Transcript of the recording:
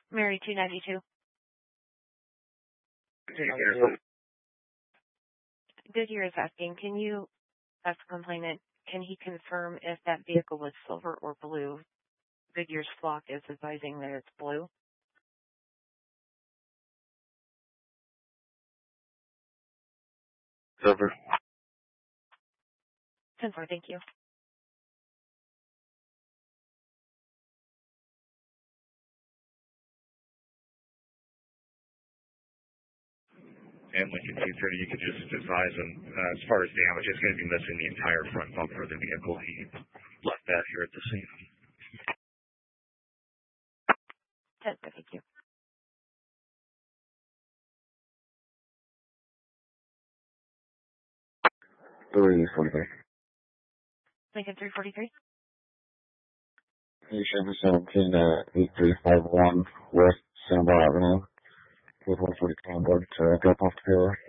Mary 292. Goodyear is asking, can you ask the complainant, can he confirm if that vehicle was silver or blue? Goodyear's flock is advising that it's blue. Silver. 10-4, thank you. And Lincoln 230, you could just advise him, as far as damage, it's going to be missing the entire front bumper of the vehicle. He left that here at the scene. 10-4, thank you. Lincoln 343. Hey, Chevy 17 8351 West Santa Barbara Avenue with 140 on board to drop off the payload.